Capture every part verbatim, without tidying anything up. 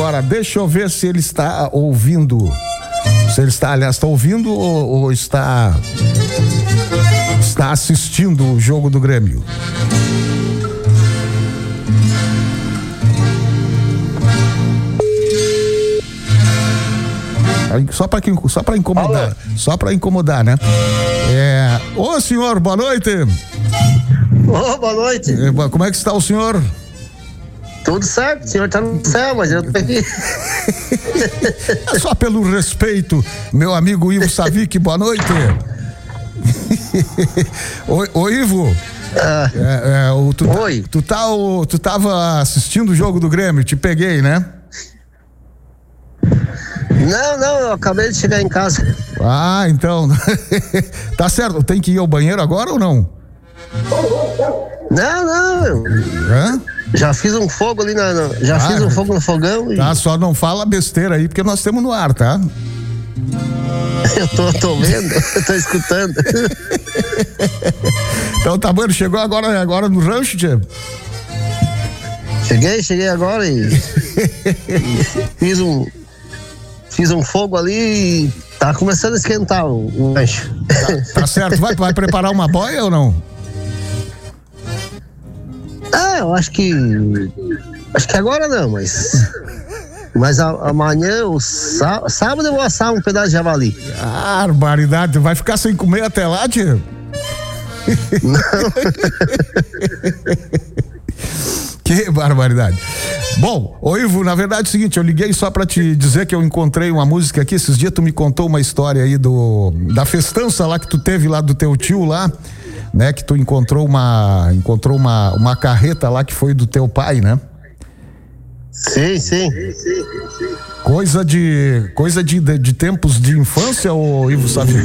agora. Deixa eu ver se ele está ouvindo. Se ele está, aliás, está ouvindo ou, ou está, está assistindo o jogo do Grêmio. Só para só para incomodar, Alô. só para incomodar, né? É... Ô, senhor, boa noite. Ô, boa noite. É, como é que está o senhor? Tudo certo, o senhor tá no céu, mas eu tô aqui. É só pelo respeito, meu amigo Ivo Savic, boa noite. Oi, ô, Ivo. Ah, é, é, o, tu, oi. Tu, tá, o, tu tava assistindo o jogo do Grêmio, te peguei, né? Não, não, eu acabei de chegar em casa. Ah, então. Tá certo, tem que ir ao banheiro agora ou não? Não, não. Hã? Já fiz um fogo ali na. na já ah, fiz um fogo no fogão. E... Tá, só não fala besteira aí, porque nós temos no ar, tá? Eu tô, tô vendo, eu tô escutando. Então tá bom, chegou agora, agora no rancho, tia? Cheguei, cheguei agora e, e fiz um. Fiz um fogo ali e tá começando a esquentar o, o lanche. Tá, tá certo, vai, vai preparar uma boia ou não? Ah, eu acho que. Acho que agora não, mas. Mas a, amanhã, o sá, sábado, eu vou assar um pedaço de javali. Ah, barbaridade, vai ficar sem comer até lá, tia? Não. Que barbaridade. Bom, ô Ivo, na verdade é o seguinte, eu liguei só pra te dizer que eu encontrei uma música aqui, esses dias tu me contou uma história aí do, da festança lá que tu teve lá do teu tio lá, né, que tu encontrou uma, encontrou uma, uma carreta lá que foi do teu pai, né? Sim, sim. Coisa de, coisa de, de, de tempos de infância, ô Ivo Savic?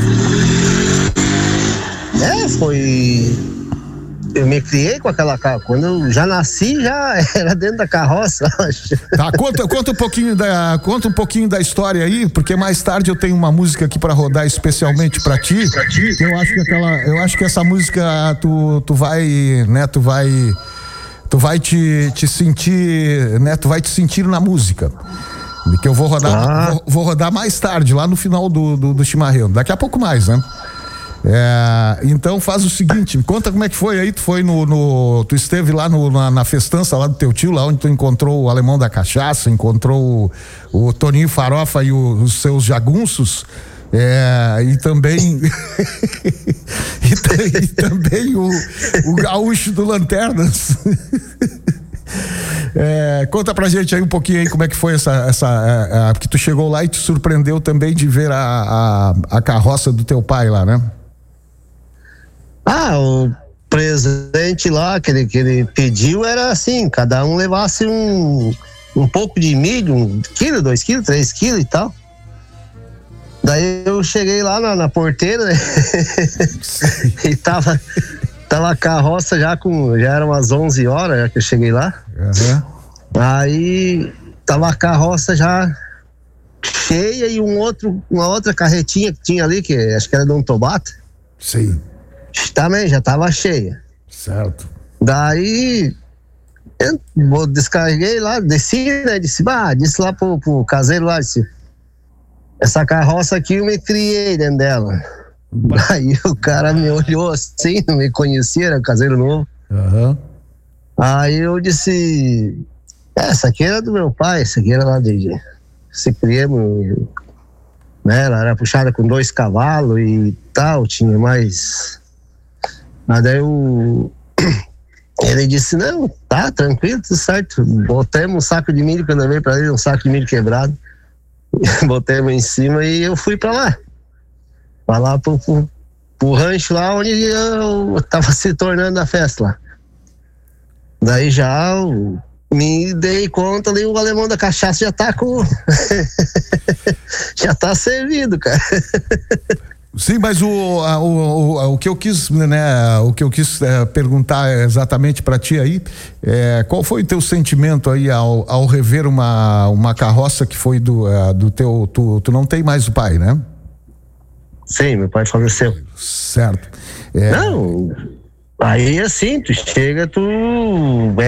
É, foi... Eu me criei com aquela carroça. Quando eu já nasci, já era dentro da carroça. Tá, conta, conta um pouquinho da, conta um pouquinho da história aí, porque mais tarde eu tenho uma música aqui pra rodar especialmente pra ti. Eu acho que aquela, eu acho que essa música tu, tu vai, né, tu vai, tu vai te, te sentir, né, tu vai te sentir na música. Que eu vou rodar, ah. vou, vou rodar mais tarde, lá no final do, do, do chimarrão. Daqui a pouco mais, né? É, então faz o seguinte, conta como é que foi aí, tu foi no, no tu esteve lá no, na, na festança lá do teu tio, lá onde tu encontrou o alemão da cachaça, encontrou o, o Toninho Farofa e o, os seus jagunços, é, e também e, e também o, o gaúcho do Lanternas. É, conta pra gente aí um pouquinho aí como é que foi essa, essa é, é, que tu chegou lá e te surpreendeu também de ver a, a, a carroça do teu pai lá, né? Ah, o presente lá que ele, que ele pediu era assim, cada um levasse um, um pouco de milho, um quilo, dois quilos, três quilos e tal. Daí eu cheguei lá na, na porteira, né? E tava, tava a carroça já com, já eram umas onze horas já que eu cheguei lá. Uhum. Aí tava a carroça já cheia e um outro, uma outra carretinha que tinha ali, que acho que era de um Tobata. Sim. Também já tava cheia. Certo. Daí eu descarreguei lá, desci, né? Disse, bah, disse lá pro, pro caseiro lá, disse, essa carroça aqui eu me criei dentro dela. Bah. Aí o cara me olhou assim, não me conhecia, era caseiro novo. Uhum. Aí eu disse, essa aqui era do meu pai, essa aqui era lá de se criamos, né? Ela era puxada com dois cavalos e tal, tinha mais. Mas daí eu, ele disse, não, tá tranquilo, tudo certo. Botamos um saco de milho, quando eu levei pra ele, um saco de milho quebrado. Botamos em cima e eu fui pra lá. Pra lá pro, pro, pro rancho lá onde eu tava se tornando a festa lá. Daí já eu me dei conta ali, o alemão da cachaça já tá com... já tá servido, cara. Sim, mas o, a, o, o, o que eu quis, né, o que eu quis é, perguntar exatamente para ti aí, é, qual foi o teu sentimento aí ao, ao rever uma, uma carroça que foi do, uh, do teu, tu, tu não tem mais o pai, né? Sim, meu pai faleceu. Certo. É... Não, aí assim, tu chega, tu